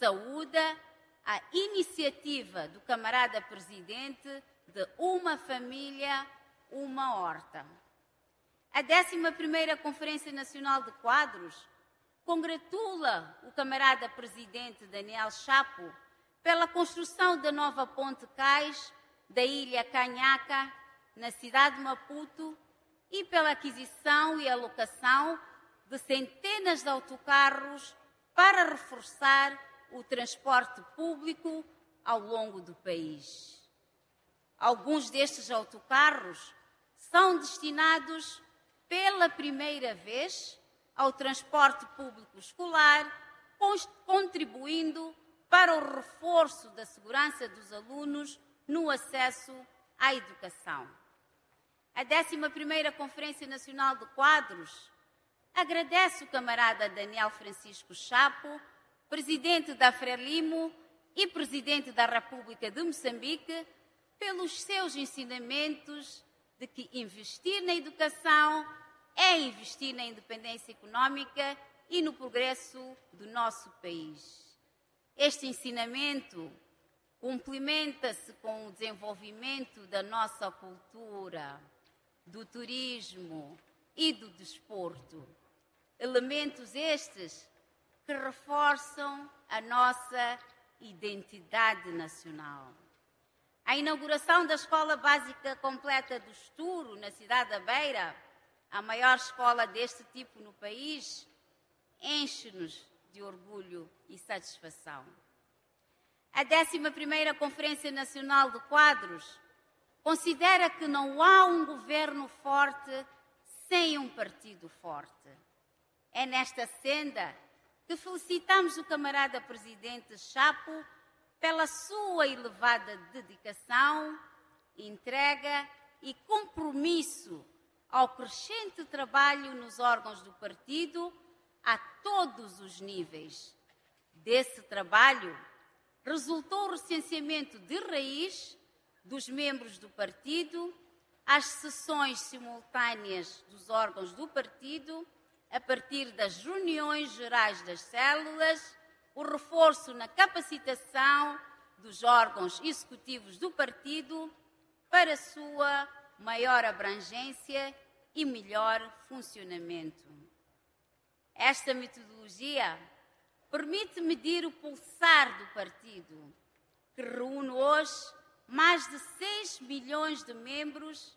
saúda a iniciativa do camarada presidente de Uma Família, Uma Horta. A 11ª Conferência Nacional de Quadros congratula o camarada presidente Daniel Chapo pela construção da nova ponte cais da ilha Canhaca, na cidade de Maputo, e pela aquisição e alocação de centenas de autocarros para reforçar o transporte público ao longo do país. Alguns destes autocarros são destinados pela primeira vez ao transporte público escolar, contribuindo para o reforço da segurança dos alunos no acesso à educação. A 11ª Conferência Nacional de Quadros agradece o camarada Daniel Francisco Chapo, presidente da Frelimo e presidente da República de Moçambique, pelos seus ensinamentos de que investir na educação é investir na independência econômica e no progresso do nosso país. Este ensinamento complementa-se com o desenvolvimento da nossa cultura, do turismo e do desporto. Elementos estes que reforçam a nossa identidade nacional. A inauguração da Escola Básica Completa do Esturo, na cidade da Beira, a maior escola deste tipo no país, enche-nos de orgulho e satisfação. A 11ª Conferência Nacional de Quadros considera que não há um governo forte sem um partido forte. É nesta senda que felicitamos o camarada presidente Chapo pela sua elevada dedicação, entrega e compromisso ao crescente trabalho nos órgãos do partido a todos os níveis. Desse trabalho resultou o recenseamento de raiz dos membros do partido, as sessões simultâneas dos órgãos do partido, a partir das reuniões gerais das células, o reforço na capacitação dos órgãos executivos do partido para sua maior abrangência e melhor funcionamento. Esta metodologia permite medir o pulsar do partido, que reúne hoje mais de 6 milhões de membros,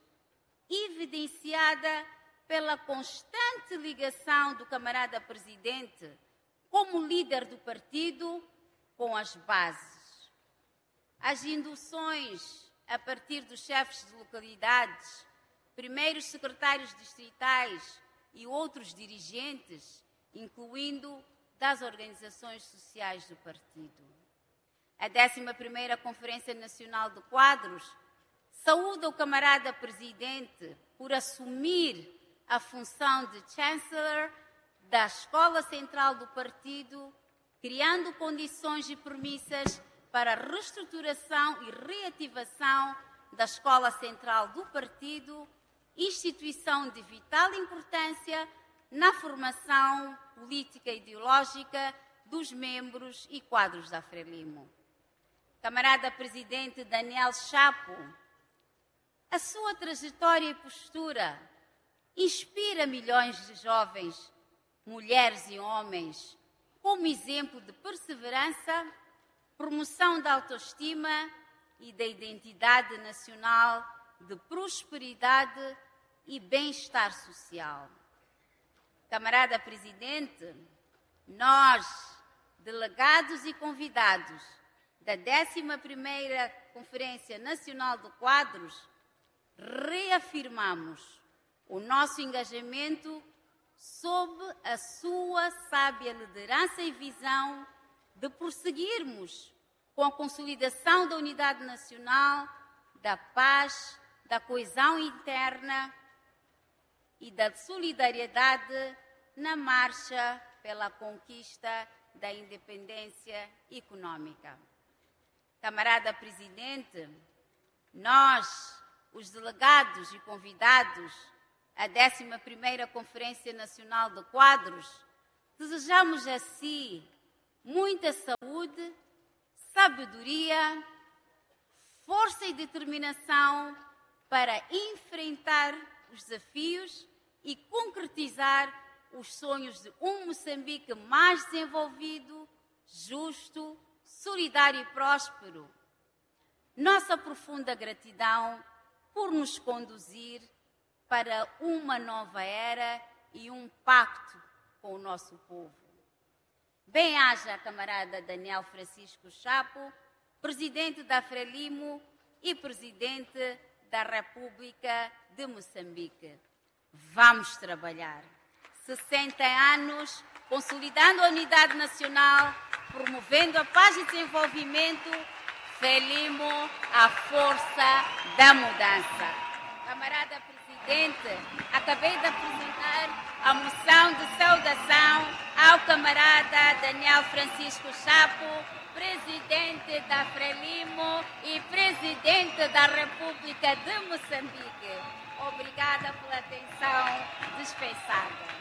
evidenciada pela constante ligação do camarada presidente como líder do partido com as bases. As induções a partir dos chefes de localidades, primeiros secretários distritais e outros dirigentes, incluindo das organizações sociais do partido. A 11ª Conferência Nacional de Quadros saúda o camarada presidente por assumir a função de Chancellor da Escola Central do Partido, criando condições e premissas para a reestruturação e reativação da Escola Central do Partido, instituição de vital importância na formação política e ideológica dos membros e quadros da Frelimo. Camarada presidente Daniel Chapo, a sua trajetória e postura inspira milhões de jovens, mulheres e homens, como exemplo de perseverança, promoção da autoestima e da identidade nacional, de prosperidade e bem-estar social. Camarada presidente, nós, delegados e convidados da 11ª Conferência Nacional de Quadros, reafirmamos o nosso engajamento sob a sua sábia liderança e visão de prosseguirmos com a consolidação da unidade nacional, da paz, da coesão interna e da solidariedade na marcha pela conquista da independência econômica. Camarada presidente, nós, os delegados e convidados à 11ª Conferência Nacional de Quadros, desejamos a si muita saúde, sabedoria, força e determinação para enfrentar os desafios e concretizar os sonhos de um Moçambique mais desenvolvido, justo, solidário e próspero. Nossa profunda gratidão por nos conduzir para uma nova era e um pacto com o nosso povo. Bem-haja, camarada Daniel Francisco Chapo, presidente da Frelimo e presidente da República de Moçambique. Vamos trabalhar. 60 anos, consolidando a unidade nacional, promovendo a paz e desenvolvimento. Frelimo, a força da mudança. Camarada presidente, acabei de apresentar a moção de saudação ao camarada Daniel Francisco Chapo, presidente da Frelimo e presidente da República de Moçambique. Obrigada pela atenção dispensada.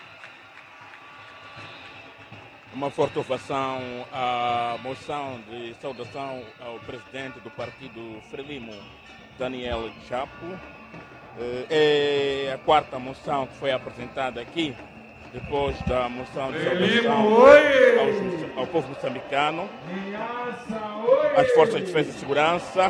Uma forte ovação à moção de saudação ao presidente do partido Frelimo, Daniel Chapo. É a quarta moção que foi apresentada aqui, depois da moção de saudação ao povo moçambicano, às forças de defesa e segurança,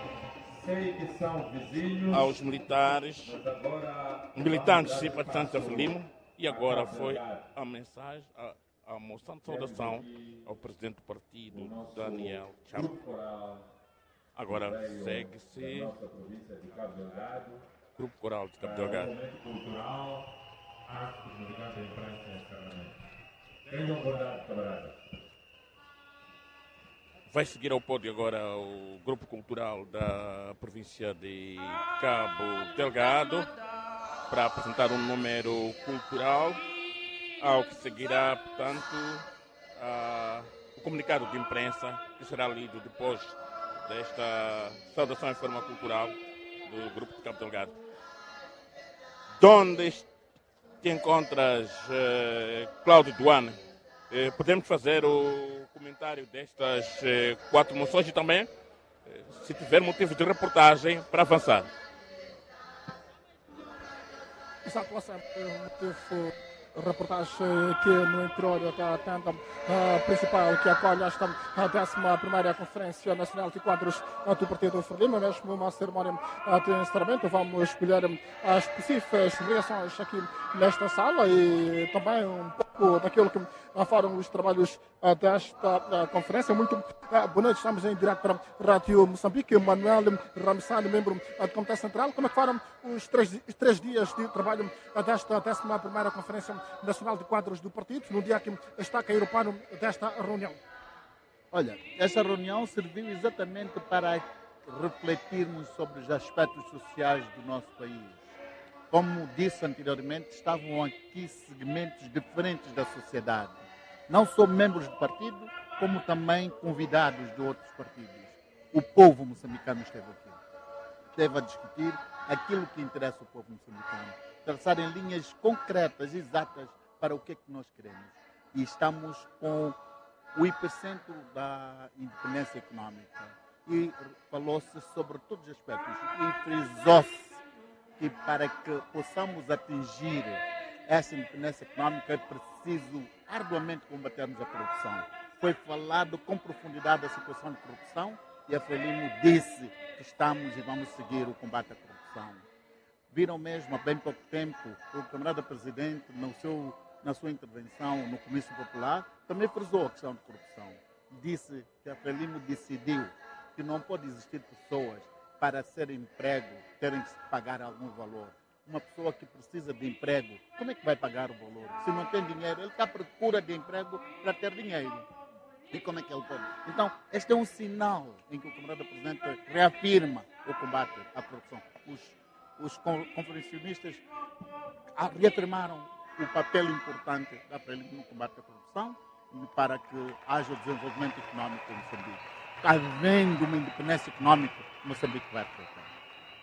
aos militares, militantes e simpatizantes da Frelimo, e agora foi a mensagem, a moção de saudação ao presidente do partido, Daniel Chapo. Agora segue-se Grupo Coral de Cabo Delgado. Vai seguir ao pódio agora o Grupo Cultural da província de Cabo Delgado para apresentar um número cultural, ao que seguirá, portanto, o comunicado de imprensa que será lido depois desta saudação em forma cultural do Grupo de Cabo Delgado. Donde te encontras, Cláudio Duane? Podemos fazer o comentário destas 4 moções e também, se tiver motivo de reportagem, para avançar. Exato, motivo reportagem aqui no interior da tenda principal que acolhe esta 11ª Conferência Nacional de Quadros do Partido Frelimo, mesmo uma cerimónia de encerramento. Vamos escolher as possíveis reações aqui nesta sala e também um pouco daquilo que foram os trabalhos desta conferência. Muito boa noite, estamos em direto para a Rádio Moçambique. Manuel Ramsani, membro do Comitê Central. Como é que foram os três dias de trabalho desta 11ª Conferência Nacional de Quadros do Partido, no dia que está a cair o pano desta reunião? Olha, esta reunião serviu exatamente para refletirmos sobre os aspectos sociais do nosso país. Como disse anteriormente, estavam aqui segmentos diferentes da sociedade. Não só membros do partido, como também convidados de outros partidos. O povo moçambicano esteve aqui. Esteve a discutir aquilo que interessa ao povo moçambicano. Traçar em linhas concretas, exatas, para o que é que nós queremos. E estamos com o hipercentro da independência económica. E falou-se sobre todos os aspectos. E frisou-se que para que possamos atingir essa independência económica é preciso arduamente combatermos a corrupção. Foi falado com profundidade a situação de corrupção e a Frelimo disse que estamos e vamos seguir o combate à corrupção. Viram mesmo há bem pouco tempo o camarada presidente, na sua intervenção no Comício Popular, também frisou a questão de corrupção. Disse que a Frelimo decidiu que não pode existir pessoas para ser emprego, terem que pagar algum valor. Uma pessoa que precisa de emprego, como é que vai pagar o valor? Se não tem dinheiro, ele está à procura de emprego para ter dinheiro. E como é que ele pode? Então, este é um sinal em que o camarada presidente reafirma o combate à corrupção. Os conferencionistas reafirmaram o papel importante da Frelimo no combate à corrupção e para que haja desenvolvimento económico em Moçambique. Havendo uma independência económica, Moçambique vai crescer.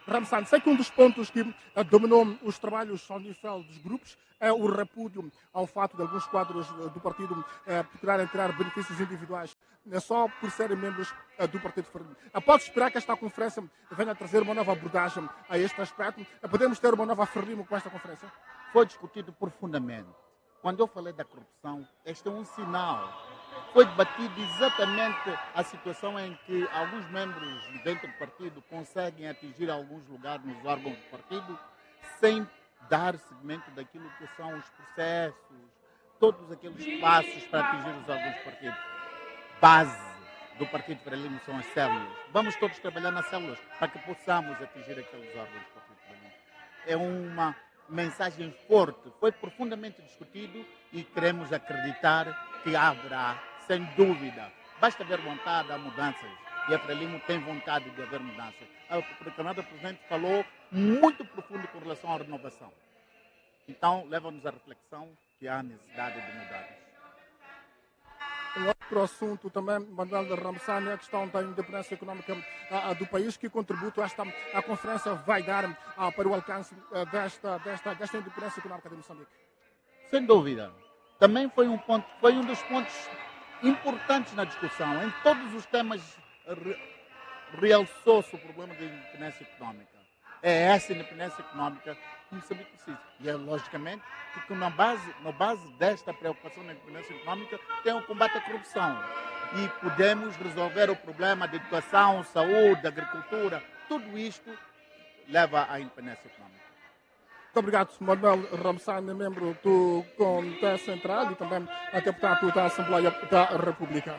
Ramazan, sei que um dos pontos que dominou os trabalhos ao nível dos grupos é o repúdio ao fato de alguns quadros do partido procurarem tirar benefícios individuais só por serem membros do Partido Frelimo. Pode esperar que esta conferência venha a trazer uma nova abordagem a este aspecto? Podemos ter uma nova Frelimo com esta conferência? Foi discutido profundamente. Quando eu falei da corrupção, este é um sinal. Foi debatido exatamente a situação em que alguns membros dentro do partido conseguem atingir alguns lugares nos órgãos do partido sem dar seguimento daquilo que são os processos, todos aqueles passos para atingir os órgãos do partido. Base do Partido Frelimo são as células. Vamos todos trabalhar nas células para que possamos atingir aqueles órgãos do Partido Frelimo. É uma mensagem forte, foi profundamente discutido e queremos acreditar que haverá, sem dúvida. Basta haver vontade, há mudanças. E a Frelimo tem vontade de haver mudanças. O Canadá Presidente falou muito profundo com relação à renovação. Então, leva-nos à reflexão que há necessidade de mudarmos. Um outro assunto também, Manuel Ramazan, é a questão da independência econômica do país. Que contributo a conferência vai dar para o alcance desta independência econômica de Moçambique? Sem dúvida. Também foi um dos pontos importantes na discussão. Em todos os temas realçou-se o problema da independência econômica. É essa independência econômica que Moçambique precisa. E é logicamente que na base desta preocupação na independência econômica tem o combate à corrupção. E podemos resolver o problema de educação, saúde, agricultura. Tudo isto leva à independência econômica. Muito obrigado, Manuel Ramazan, membro do Comitê Central e também deputado da Assembleia da República.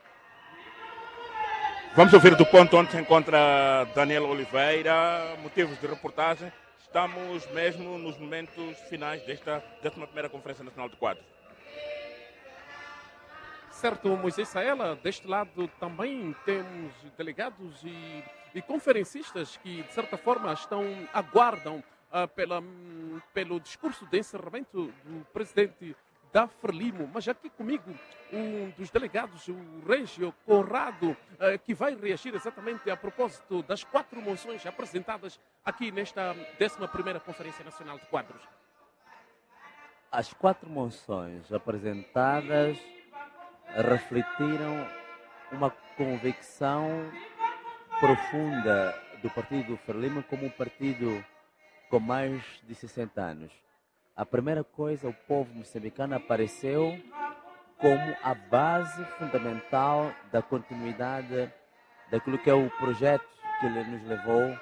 Vamos ouvir do ponto onde se encontra Daniel Oliveira. Motivos de reportagem. Estamos mesmo nos momentos finais desta 11ª Conferência Nacional de Quadros. Certo, Moisés Saela, deste lado também temos delegados e conferencistas que, de certa forma, aguardam pelo discurso de encerramento do presidente da Frelimo. Mas aqui comigo, um dos delegados, o Régio Conrado, que vai reagir exatamente a propósito das 4 moções apresentadas aqui nesta 11ª Conferência Nacional de Quadros. As 4 moções apresentadas refletiram uma convicção profunda do Partido Frelimo como um partido com mais de 60 anos. A primeira coisa, o povo moçambicano apareceu como a base fundamental da continuidade daquilo que é o projeto que nos levou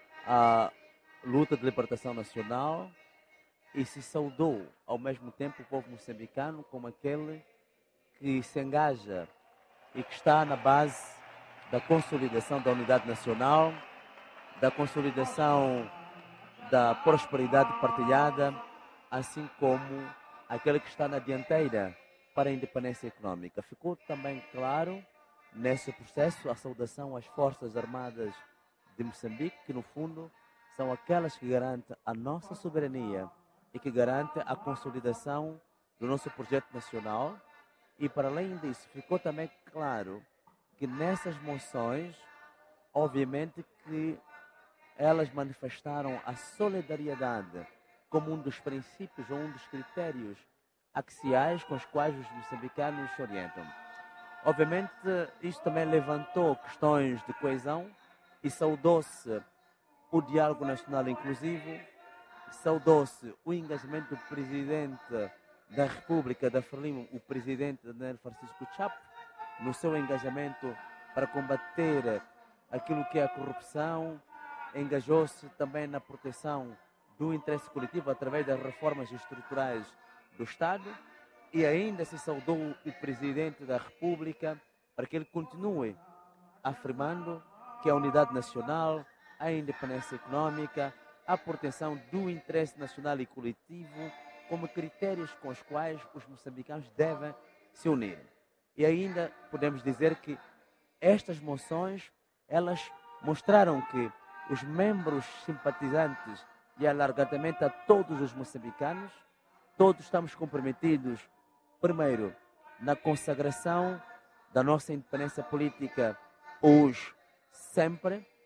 à luta de libertação nacional e se saudou ao mesmo tempo o povo moçambicano como aquele que se engaja e que está na base da consolidação da unidade nacional, da consolidação da prosperidade partilhada, assim como aquele que está na dianteira para a independência econômica. Ficou também claro nesse processo a saudação às Forças Armadas de Moçambique, que no fundo são aquelas que garantem a nossa soberania e que garantem a consolidação do nosso projeto nacional. E para além disso, ficou também claro que nessas moções, obviamente que elas manifestaram a solidariedade como um dos princípios ou um dos critérios axiais com os quais os moçambicanos se orientam. Obviamente, isto também levantou questões de coesão e saudou-se o diálogo nacional inclusivo, saudou-se o engajamento do presidente da República da Frelimo, o presidente Daniel Francisco Chapo, no seu engajamento para combater aquilo que é a corrupção, engajou-se também na proteção do interesse coletivo através das reformas estruturais do Estado e ainda se saudou o Presidente da República para que ele continue afirmando que a unidade nacional, a independência econômica, a proteção do interesse nacional e coletivo como critérios com os quais os moçambicanos devem se unir. E ainda podemos dizer que estas moções, elas mostraram que os membros simpatizantes e alargadamente a todos os moçambicanos, todos estamos comprometidos, primeiro, na consagração da nossa independência política hoje, sempre,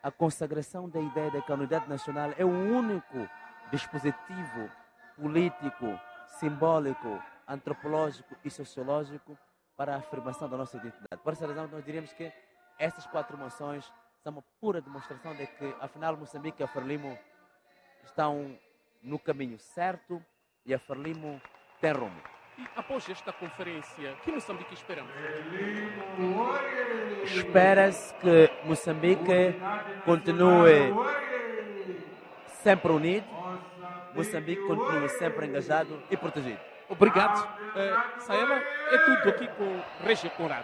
a consagração da ideia de que a unidade nacional é o único dispositivo político, simbólico, antropológico e sociológico para a afirmação da nossa identidade. Por essa razão, nós diríamos que essas 4 moções são uma pura demonstração de que, afinal, Moçambique e a Frelimo estão no caminho certo e a Frelimo tem rumo. E após esta conferência, que Moçambique esperamos? Espera-se que Moçambique continue sempre unido, Moçambique continue sempre engajado e protegido. Obrigado. Saela, é tudo aqui com Régio Conrado.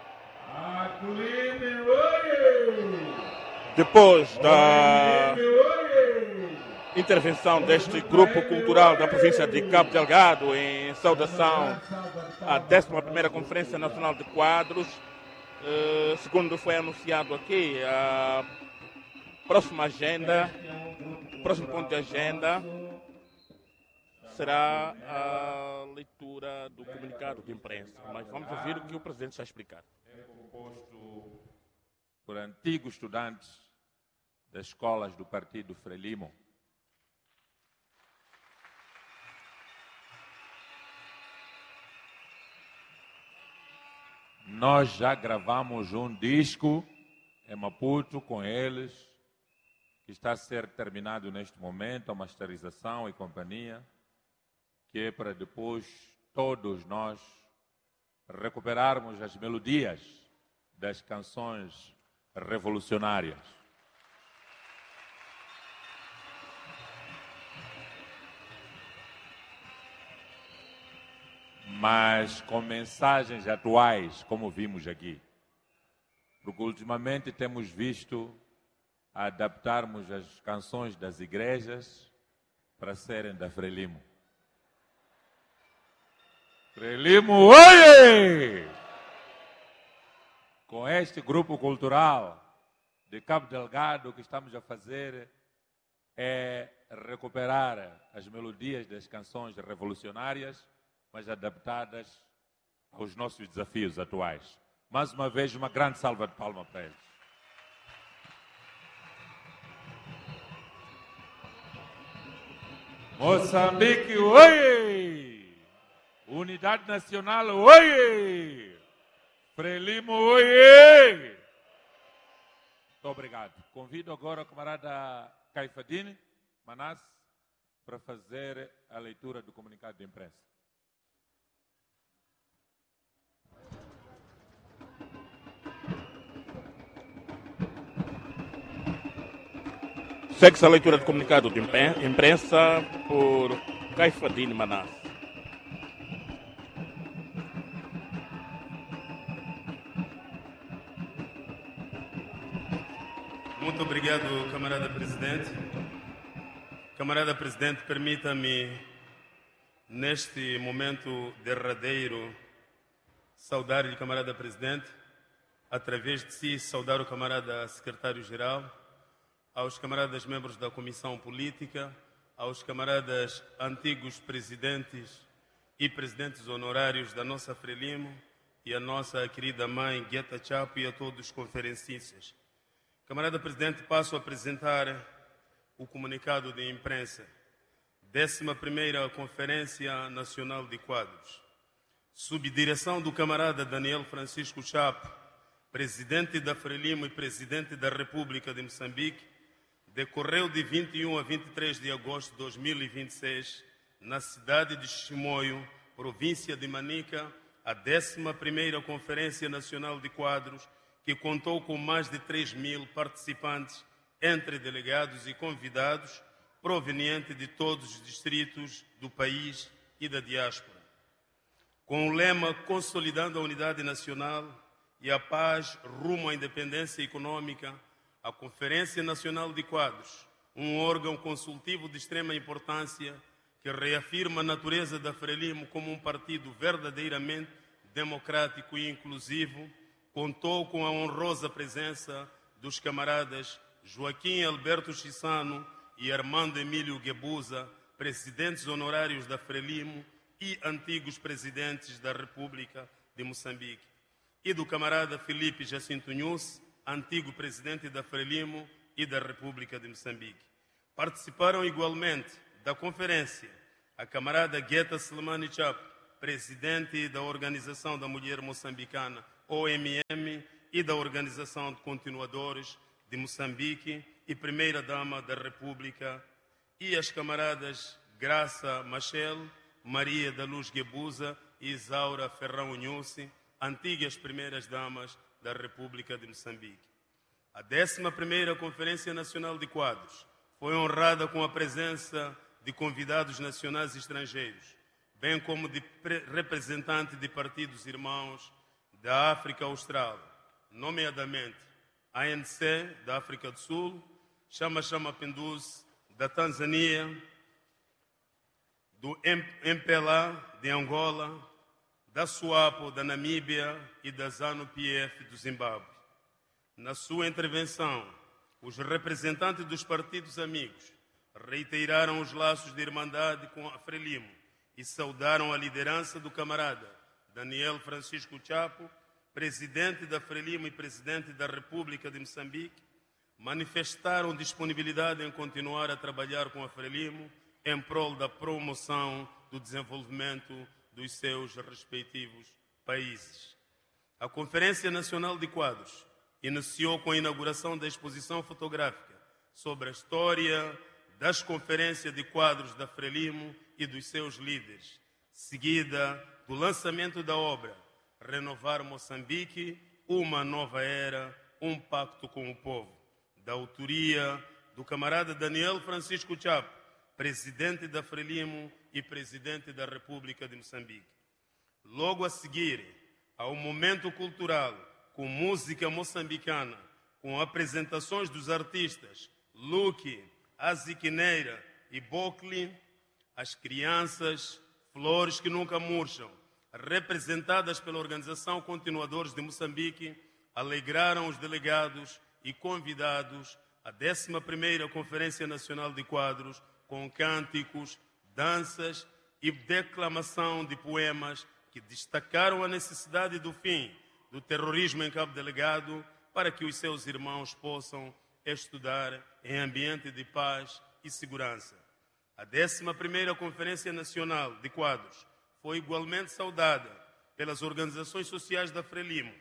Depois da intervenção deste grupo cultural da província de Cabo Delgado em saudação à 11ª Conferência Nacional de Quadros, segundo foi anunciado aqui, a próxima agenda, o próximo ponto de agenda será a leitura do comunicado de imprensa. Mas vamos ouvir o que o presidente está a explicar. É composto por antigos estudantes das escolas do Partido Frelimo. Nós já gravamos um disco em Maputo com eles, que está a ser terminado neste momento, a masterização e companhia, que é para depois todos nós recuperarmos as melodias das canções revolucionárias. Mas com mensagens atuais, como vimos aqui. Porque ultimamente temos visto adaptarmos as canções das igrejas para serem da Frelimo. Frelimo, oie! Com este grupo cultural de Cabo Delgado, o que estamos a fazer é recuperar as melodias das canções revolucionárias, mas adaptadas aos nossos desafios atuais. Mais uma vez, uma grande salva de palmas para eles. Moçambique, oie! Unidade Nacional, oie! Frelimo, oie! Muito obrigado. Convido agora o camarada Caifadine Manas para fazer a leitura do comunicado de imprensa. Segue-se a leitura do comunicado de imprensa por Caifadine Manas. Muito obrigado, camarada presidente. Camarada presidente, permita-me, neste momento derradeiro, saudar-lhe, camarada presidente, através de si, saudar o camarada secretário-geral, aos camaradas membros da Comissão Política, aos camaradas antigos presidentes e presidentes honorários da nossa Frelimo e a nossa querida mãe Guetta Chapo e a todos os conferencistas. Camarada presidente, passo a apresentar o comunicado de imprensa. 11ª Conferência Nacional de Quadros. Sob direção do camarada Daniel Francisco Chapo, presidente da Frelimo e presidente da República de Moçambique, decorreu de 21 a 23 de agosto de 2026, na cidade de Chimoio, província de Manica, a 11ª Conferência Nacional de Quadros, que contou com mais de 3.000 participantes, entre delegados e convidados, provenientes de todos os distritos do país e da diáspora. Com o lema Consolidando a Unidade Nacional e a Paz rumo à Independência Econômica, a Conferência Nacional de Quadros, um órgão consultivo de extrema importância que reafirma a natureza da Frelimo como um partido verdadeiramente democrático e inclusivo, contou com a honrosa presença dos camaradas Joaquim Alberto Chissano e Armando Emílio Guebuza, presidentes honorários da Frelimo e antigos presidentes da República de Moçambique, e do camarada Felipe Jacinto Nunes, antigo presidente da Frelimo e da República de Moçambique. Participaram igualmente da conferência a camarada Guetta Selemani Chapo, presidente da Organização da Mulher Moçambicana, OMM, e da Organização de Continuadores de Moçambique e primeira-dama da República, e as camaradas Graça Machel, Maria da Luz Guebuza e Isaura Ferrão Nhusi, antigas primeiras-damas da República de Moçambique. A 11ª Conferência Nacional de Quadros foi honrada com a presença de convidados nacionais e estrangeiros, bem como de representantes de partidos irmãos da África Austral, nomeadamente ANC da África do Sul, Chama Chama Pinduzi da Tanzânia, do MPLA de Angola, da SWAPO da Namíbia e da ZANU-PF do Zimbábue. Na sua intervenção, os representantes dos partidos amigos reiteraram os laços de irmandade com a Frelimo e saudaram a liderança do camarada Daniel Francisco Chapo, presidente da Frelimo e presidente da República de Moçambique. Manifestaram disponibilidade em continuar a trabalhar com a Frelimo em prol da promoção do desenvolvimento dos seus respectivos países. A Conferência Nacional de Quadros iniciou com a inauguração da exposição fotográfica sobre a história das conferências de quadros da Frelimo e dos seus líderes, seguida do lançamento da obra Renovar Moçambique, uma nova era, um pacto com o povo, da autoria do camarada Daniel Francisco Chapo, presidente da Frelimo e presidente da República de Moçambique. Logo a seguir, ao momento cultural com música moçambicana, com apresentações dos artistas Luque, Aziquineira e Bocli, as crianças, flores que nunca murcham, representadas pela Organização Continuadores de Moçambique, alegraram os delegados e convidados à 11ª Conferência Nacional de Quadros com cânticos, danças e declamação de poemas que destacaram a necessidade do fim do terrorismo em Cabo Delgado para que os seus irmãos possam estudar em ambiente de paz e segurança. A 11ª Conferência Nacional de Quadros foi igualmente saudada pelas organizações sociais da Frelimo,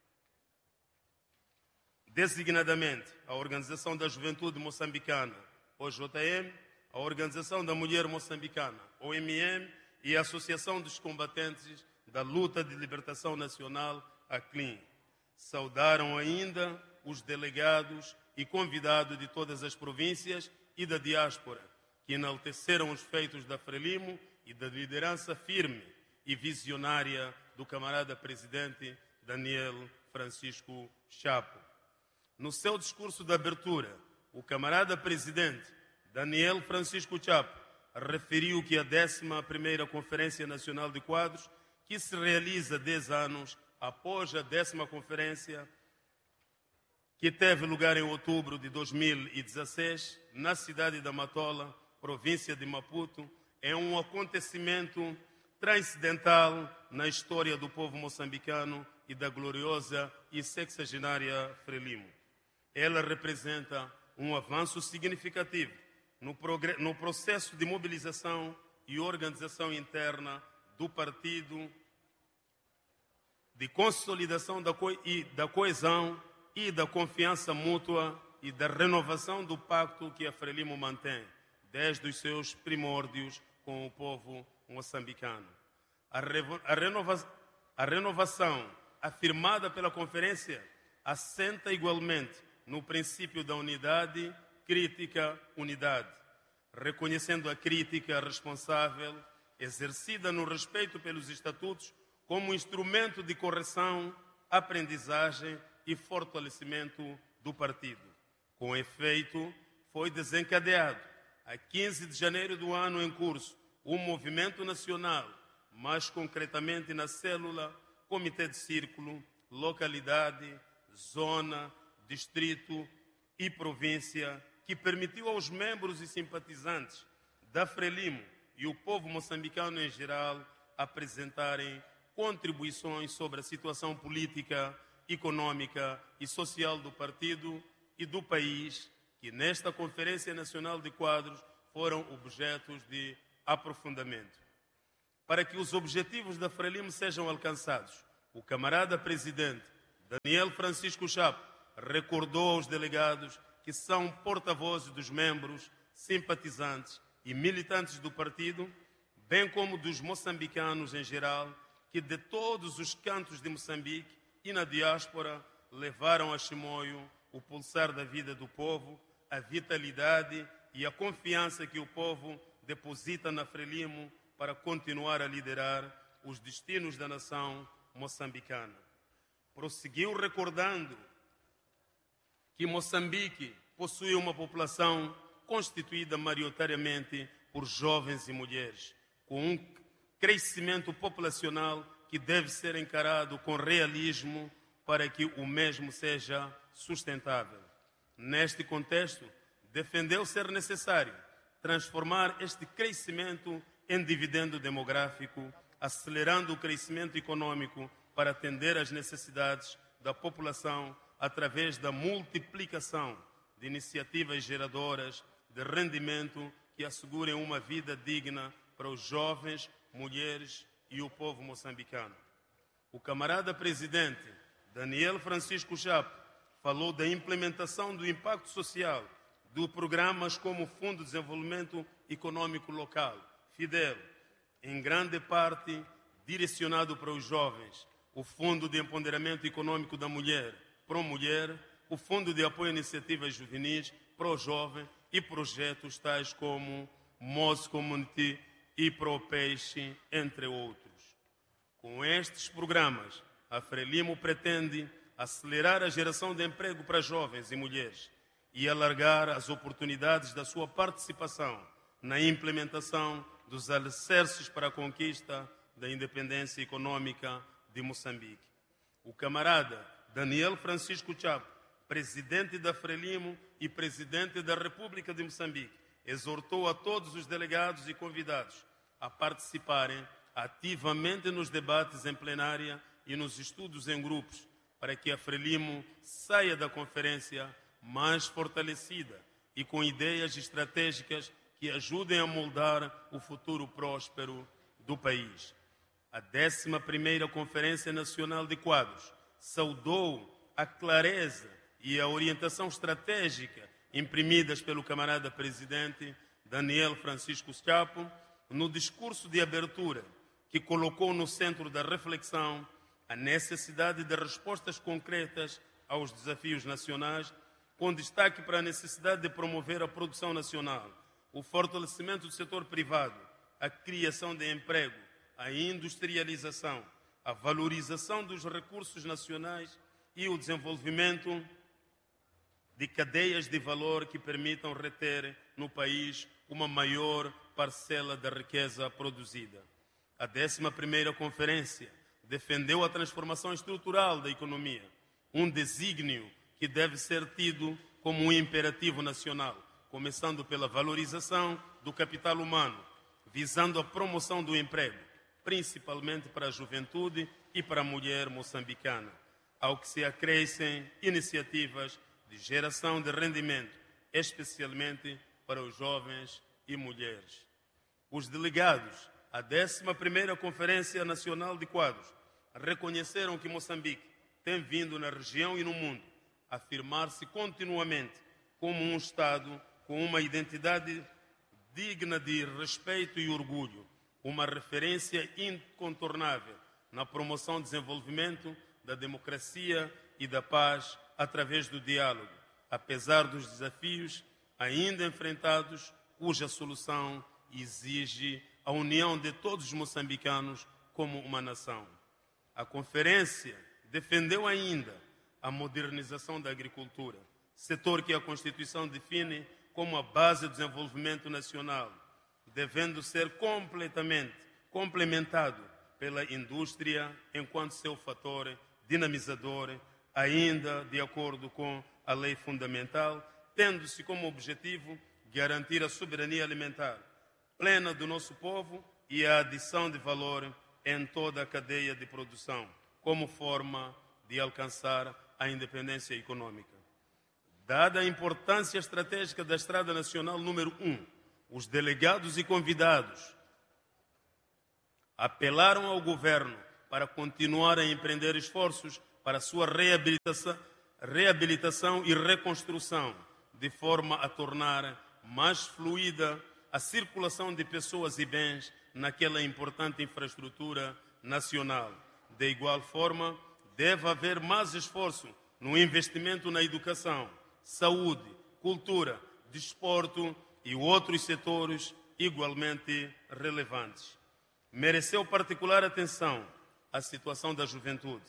designadamente a Organização da Juventude Moçambicana, OJM, a Organização da Mulher Moçambicana, OMM, e a Associação dos Combatentes da Luta de Libertação Nacional, ACLIN. Saudaram ainda os delegados e convidados de todas as províncias e da diáspora, que enalteceram os feitos da Frelimo e da liderança firme e visionária do camarada presidente Daniel Francisco Chapo. No seu discurso de abertura, o camarada presidente Daniel Francisco Chapo referiu que a 11ª Conferência Nacional de Quadros, que se realiza 10 anos após a 10ª Conferência, que teve lugar em outubro de 2016, na cidade da Matola, província de Maputo, é um acontecimento transcendental na história do povo moçambicano e da gloriosa e sexagenária Frelimo. Ela representa um avanço significativo no processo de mobilização e organização interna do partido, de consolidação da coesão e da confiança mútua e da renovação do pacto que a Frelimo mantém desde os seus primórdios com o povo moçambicano. A renovação afirmada pela conferência assenta igualmente no princípio da unidade, crítica, unidade, reconhecendo a crítica responsável exercida no respeito pelos estatutos como instrumento de correção, aprendizagem e fortalecimento do partido. Com efeito, foi desencadeado, a 15 de janeiro do ano em curso, um movimento nacional, mais concretamente na célula Comitê de Círculo, localidade, zona, distrito e província, que permitiu aos membros e simpatizantes da Frelimo e o povo moçambicano em geral apresentarem contribuições sobre a situação política, econômica e social do partido e do país, que nesta Conferência Nacional de Quadros foram objetos de aprofundamento. Para que os objetivos da Frelimo sejam alcançados, o camarada presidente Daniel Francisco Chapo recordou aos delegados que são porta-vozes dos membros, simpatizantes e militantes do partido, bem como dos moçambicanos em geral, que de todos os cantos de Moçambique e na diáspora levaram a Chimoio o pulsar da vida do povo, a vitalidade e a confiança que o povo deposita na Frelimo para continuar a liderar os destinos da nação moçambicana. Prosseguiu recordando que Moçambique possui uma população constituída maioritariamente por jovens e mulheres, com um crescimento populacional que deve ser encarado com realismo para que o mesmo seja sustentável. Neste contexto, defendeu ser necessário transformar este crescimento em dividendo demográfico, acelerando o crescimento econômico para atender às necessidades da população através da multiplicação de iniciativas geradoras de rendimento que assegurem uma vida digna para os jovens, mulheres e o povo moçambicano. O camarada presidente Daniel Francisco Chapo falou da implementação do impacto social de programas como o Fundo de Desenvolvimento Econômico Local, FIDEL, em grande parte direcionado para os jovens, o Fundo de Empoderamento Econômico da Mulher, ProMulher, o Fundo de Apoio a Iniciativas Juvenis, ProJovem e projetos tais como Moz Community e ProPeixe, entre outros. Com estes programas, a Frelimo pretende acelerar a geração de emprego para jovens e mulheres e alargar as oportunidades da sua participação na implementação dos alicerces para a conquista da independência econômica de Moçambique. O camarada Daniel Francisco Chapo, presidente da Frelimo e presidente da República de Moçambique, exortou a todos os delegados e convidados a participarem ativamente nos debates em plenária e nos estudos em grupos, para que a Frelimo saia da conferência mais fortalecida e com ideias estratégicas que ajudem a moldar o futuro próspero do país. A 11ª Conferência Nacional de Quadros saudou a clareza e a orientação estratégica imprimidas pelo camarada presidente Daniel Francisco Chapo no discurso de abertura, que colocou no centro da reflexão a necessidade de respostas concretas aos desafios nacionais, com destaque para a necessidade de promover a produção nacional, o fortalecimento do setor privado, a criação de emprego, a industrialização, a valorização dos recursos nacionais e o desenvolvimento de cadeias de valor que permitam reter no país uma maior parcela da riqueza produzida. A 11ª Conferência defendeu a transformação estrutural da economia, um desígnio que deve ser tido como um imperativo nacional, começando pela valorização do capital humano, visando a promoção do emprego, principalmente para a juventude e para a mulher moçambicana, ao que se acrescem iniciativas de geração de rendimento, especialmente para os jovens e mulheres. Os delegados à 11ª Conferência Nacional de Quadros reconheceram que Moçambique tem vindo na região e no mundo a afirmar-se continuamente como um Estado com uma identidade digna de respeito e orgulho, uma referência incontornável na promoção do desenvolvimento, da democracia e da paz através do diálogo, apesar dos desafios ainda enfrentados, cuja solução exige a união de todos os moçambicanos como uma nação. A conferência defendeu ainda a modernização da agricultura, setor que a Constituição define como a base do desenvolvimento nacional, devendo ser completamente complementado pela indústria enquanto seu fator dinamizador, ainda de acordo com a lei fundamental, tendo-se como objetivo garantir a soberania alimentar plena do nosso povo e a adição de valor em toda a cadeia de produção, como forma de alcançar a independência econômica. Dada a importância estratégica da Estrada Nacional número 1, os delegados e convidados apelaram ao governo para continuar a empreender esforços para sua reabilitação e reconstrução, de forma a tornar mais fluida a circulação de pessoas e bens naquela importante infraestrutura nacional. De igual forma, deve haver mais esforço no investimento na educação, saúde, cultura, desporto e outros setores igualmente relevantes. Mereceu particular atenção a situação da juventude,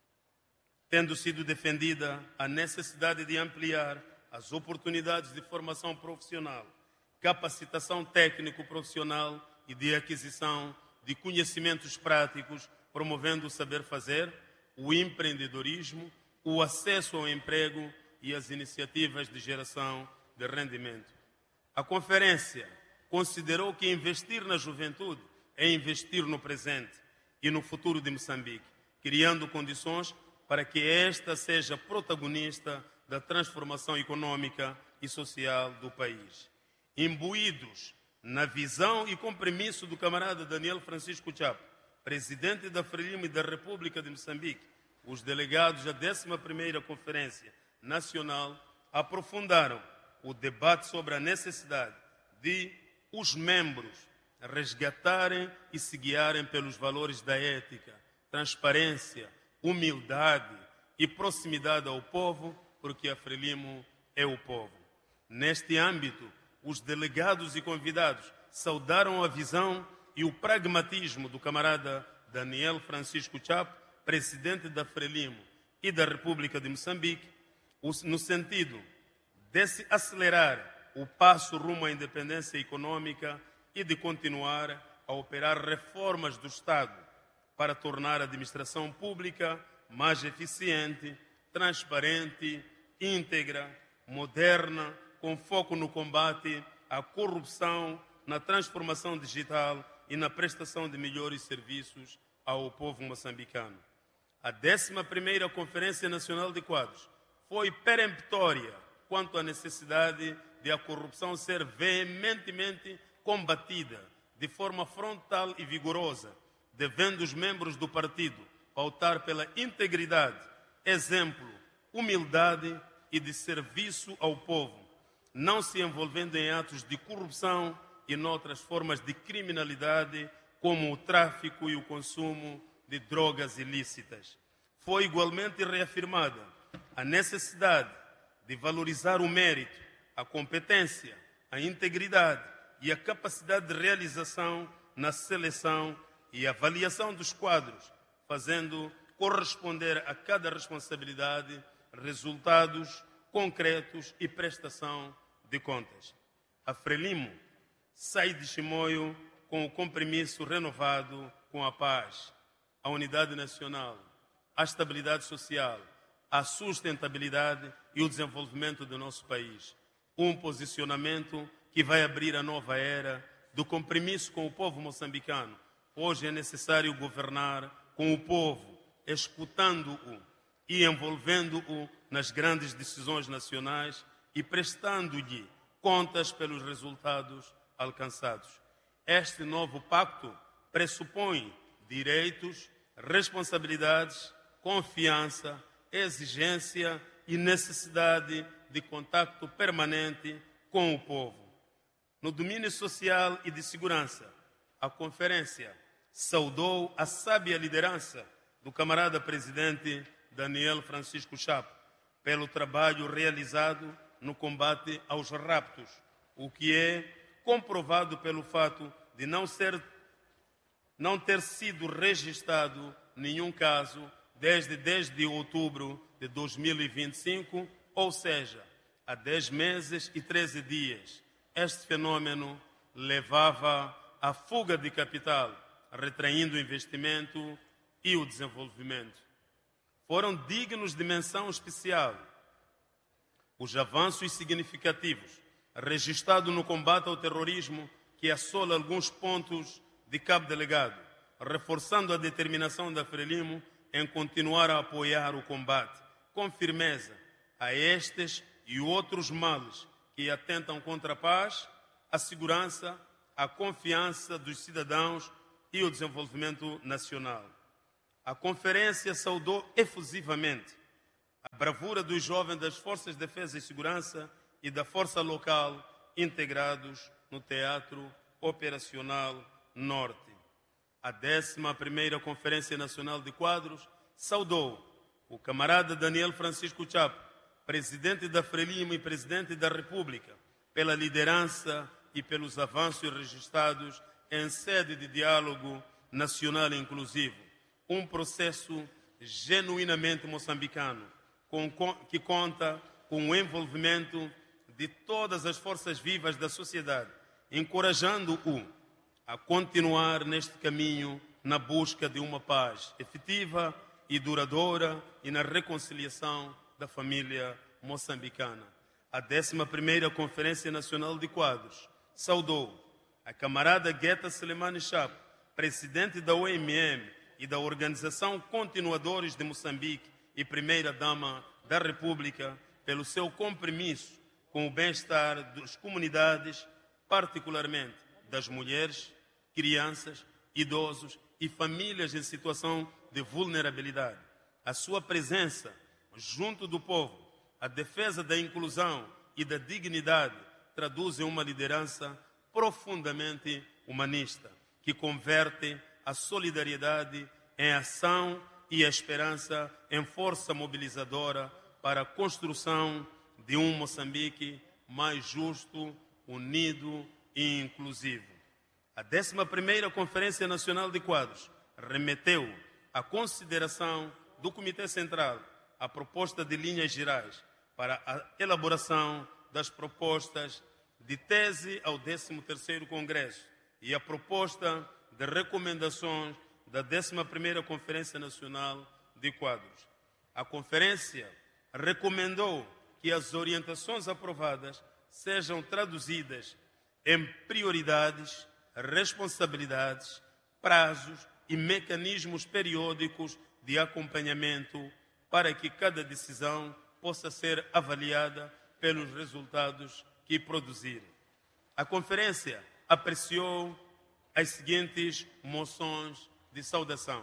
tendo sido defendida a necessidade de ampliar as oportunidades de formação profissional, capacitação técnico-profissional e de aquisição de conhecimentos práticos, promovendo o saber fazer, o empreendedorismo, o acesso ao emprego e as iniciativas de geração de rendimento. A conferência considerou que investir na juventude é investir no presente e no futuro de Moçambique, criando condições para que esta seja protagonista da transformação econômica e social do país. Imbuídos na visão e compromisso do camarada Daniel Francisco Chapo, presidente da Frelimo e da República de Moçambique, os delegados da 11ª Conferência Nacional aprofundaram o debate sobre a necessidade de os membros resgatarem e se guiarem pelos valores da ética, transparência, humildade e proximidade ao povo, porque a Frelimo é o povo. Neste âmbito, os delegados e convidados saudaram a visão e o pragmatismo do camarada Daniel Francisco Chapo, presidente da Frelimo e da República de Moçambique, no sentido de se acelerar o passo rumo à independência econômica e de continuar a operar reformas do Estado para tornar a administração pública mais eficiente, transparente, íntegra, moderna, com foco no combate à corrupção, na transformação digital e na prestação de melhores serviços ao povo moçambicano. A 11ª Conferência Nacional de Quadros foi peremptória quanto à necessidade de a corrupção ser veementemente combatida de forma frontal e vigorosa, devendo os membros do partido pautar pela integridade, exemplo, humildade e de serviço ao povo, não se envolvendo em atos de corrupção e noutras formas de criminalidade, como o tráfico e o consumo de drogas ilícitas. Foi igualmente reafirmada a necessidade de valorizar o mérito, a competência, a integridade e a capacidade de realização na seleção e avaliação dos quadros, fazendo corresponder a cada responsabilidade resultados concretos e prestação de contas. A Frelimo sai de Chimoio com o compromisso renovado com a paz, a unidade nacional, a estabilidade social, a sustentabilidade e o desenvolvimento do nosso país. Um posicionamento que vai abrir a nova era do compromisso com o povo moçambicano. Hoje é necessário governar com o povo, escutando-o e envolvendo-o nas grandes decisões nacionais e prestando-lhe contas pelos resultados alcançados. Este novo pacto pressupõe direitos, responsabilidades, confiança, exigência e necessidade de contacto permanente com o povo. No domínio social e de segurança, a conferência saudou a sábia liderança do camarada presidente Daniel Francisco Chapo pelo trabalho realizado no combate aos raptos, o que é comprovado pelo fato de não ter sido registrado nenhum caso desde 10 de outubro de 2025, ou seja, há 10 meses e 13 dias. Este fenômeno levava à fuga de capital, retraindo o investimento e o desenvolvimento. Foram dignos de menção especial os avanços significativos registrados no combate ao terrorismo que assola alguns pontos de Cabo Delegado, reforçando a determinação da Frelimo em continuar a apoiar o combate com firmeza a estes e outros males que atentam contra a paz, a segurança, a confiança dos cidadãos e o desenvolvimento nacional. A conferência saudou efusivamente a bravura dos jovens das Forças de Defesa e Segurança e da Força Local integrados no Teatro Operacional Norte. A 11ª Conferência Nacional de Quadros saudou o camarada Daniel Francisco Chapo, presidente da Frelimo e presidente da República, pela liderança e pelos avanços registrados em sede de diálogo nacional inclusivo. Um processo genuinamente moçambicano, que conta com o envolvimento de todas as forças vivas da sociedade, encorajando-o a continuar neste caminho na busca de uma paz efetiva e duradoura e na reconciliação da família moçambicana. A 11ª Conferência Nacional de Quadros saudou a camarada Guetta Selemani Chapo, presidente da OMM e da Organização Continuadores de Moçambique e primeira-dama da República, pelo seu compromisso com o bem-estar das comunidades, particularmente das mulheres, crianças, idosos e famílias em situação de vulnerabilidade. A sua presença junto do povo, a defesa da inclusão e da dignidade traduzem uma liderança profundamente humanista, que converte a solidariedade em ação e a esperança em força mobilizadora para a construção de um Moçambique mais justo, unido e inclusivo. A 11ª Conferência Nacional de Quadros remeteu à consideração do Comitê Central a proposta de linhas gerais para a elaboração das propostas de tese ao 13º Congresso e a proposta de recomendações da 11ª Conferência Nacional de Quadros. A conferência recomendou que as orientações aprovadas sejam traduzidas em prioridades, responsabilidades, prazos e mecanismos periódicos de acompanhamento para que cada decisão possa ser avaliada pelos resultados que produzir. A conferência apreciou as seguintes moções de saudação: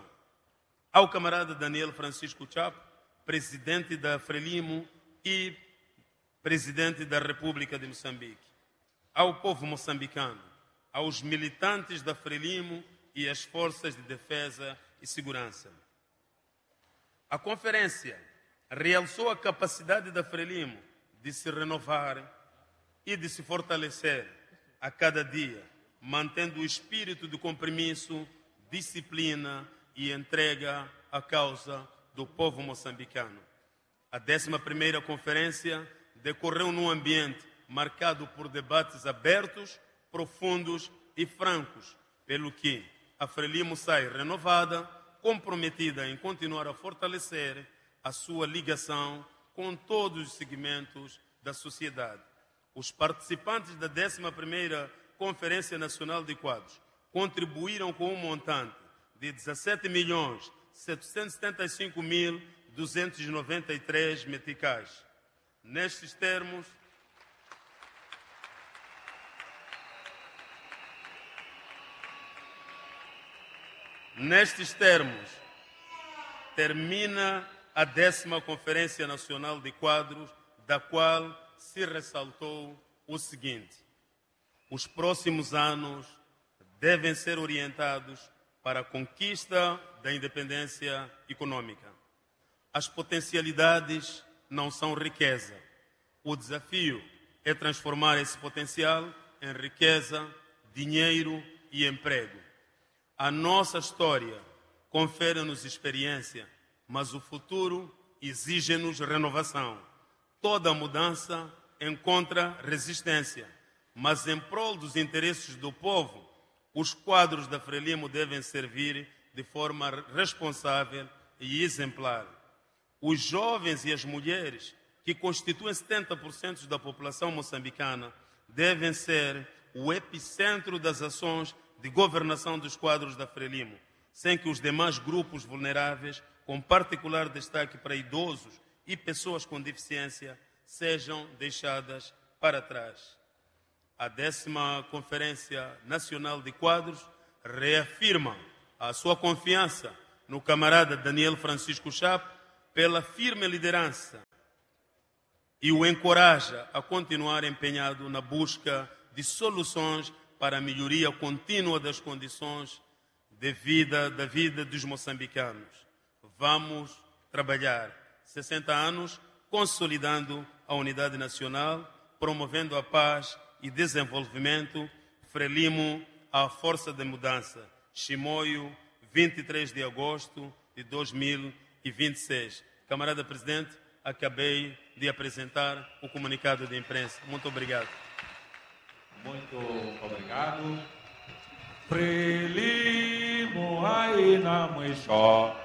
ao camarada Daniel Francisco Chapo, presidente da Frelimo e presidente da República de Moçambique; ao povo moçambicano, aos militantes da Frelimo e às forças de defesa e segurança. A conferência realçou a capacidade da Frelimo de se renovar e de se fortalecer a cada dia, mantendo o espírito de compromisso, disciplina e entrega à causa do povo moçambicano. A 11ª Conferência decorreu num ambiente marcado por debates abertos, profundos e francos, pelo que a Frelimo sai renovada, comprometida em continuar a fortalecer a sua ligação com todos os segmentos da sociedade. Os participantes da 11ª Conferência Nacional de Quadros contribuíram com um montante de 17.775.293 meticais. Nestes termos, termina a 10ª Conferência Nacional de Quadros, da qual se ressaltou o seguinte: os próximos anos devem ser orientados para a conquista da independência econômica. As potencialidades não são riqueza. O desafio é transformar esse potencial em riqueza, dinheiro e emprego. A nossa história confere-nos experiência, mas o futuro exige-nos renovação. Toda mudança encontra resistência, mas em prol dos interesses do povo, os quadros da Frelimo devem servir de forma responsável e exemplar. Os jovens e as mulheres, que constituem 70% da população moçambicana, devem ser o epicentro das ações de governação dos quadros da Frelimo, sem que os demais grupos vulneráveis, com particular destaque para idosos e pessoas com deficiência, sejam deixadas para trás. A 10ª Conferência Nacional de Quadros reafirma a sua confiança no camarada Daniel Francisco Chapo pela firme liderança e o encoraja a continuar empenhado na busca de soluções para a melhoria contínua das condições de vida da vida dos moçambicanos. Vamos trabalhar 60 anos consolidando a unidade nacional, promovendo a paz e desenvolvimento. Frelimo, a força de mudança. Chimoio, 23 de agosto de 2026. Camarada Presidente, acabei de apresentar o comunicado de imprensa. Muito obrigado. Muito obrigado. Frelimo aí na mwisho.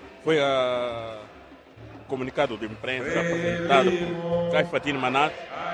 Foi o comunicado de imprensa apresentado por Caifatine Manat,